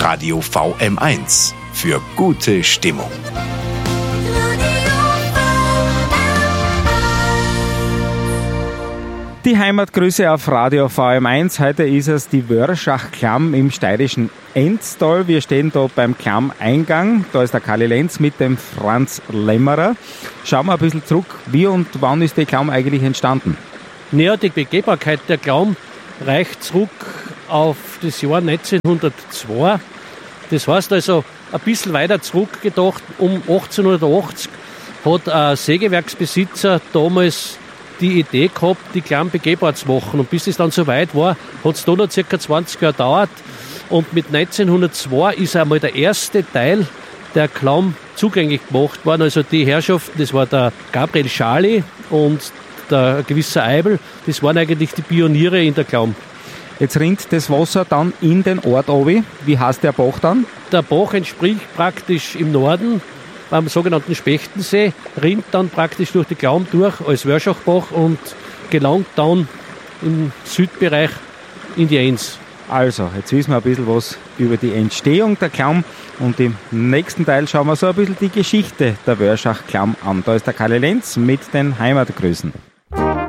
Radio VM1 für gute Stimmung. Die Heimatgrüße auf Radio VM1. Heute ist es die Wörschach-Klamm im steirischen Enztal. Wir stehen da beim Klamm-Eingang. Da ist der Karli Lenz mit dem Franz Lämmerer. Schauen wir ein bisschen zurück. Wie und wann ist die Klamm eigentlich entstanden? Naja, die Begehbarkeit der Klamm reicht zurück auf das Jahr 1902. Das heißt also, ein bisschen weiter zurückgedacht, um 1880 hat ein Sägewerksbesitzer damals die Idee gehabt, die Klamm begehbar zu machen. Und bis es dann soweit war, hat es da noch ca. 20 Jahre gedauert. Und mit 1902 ist einmal der erste Teil der Klamm zugänglich gemacht worden. Also die Herrschaften, das war der Gabriel Schali und der gewisser Eibel, das waren eigentlich die Pioniere in der Klamm. Jetzt rinnt das Wasser dann in den Ort runter. Wie heißt der Bach dann? Der Bach entspricht praktisch im Norden beim sogenannten Spechtensee, rinnt dann praktisch durch die Klamm durch als Wörschachbach und gelangt dann im Südbereich in die Enz. Also, jetzt wissen wir ein bisschen was über die Entstehung der Klamm und im nächsten Teil schauen wir so ein bisschen die Geschichte der Wörschach-Klamm an. Da ist der Karli Lenz mit den Heimatgrüßen.